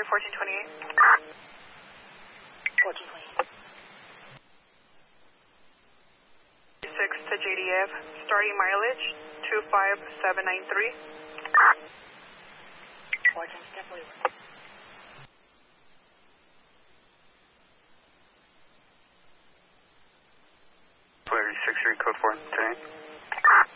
1428. 1428. 6 to JDF, starting mileage 25793. Fortune, step leeward. Polaris 63, code 4, today.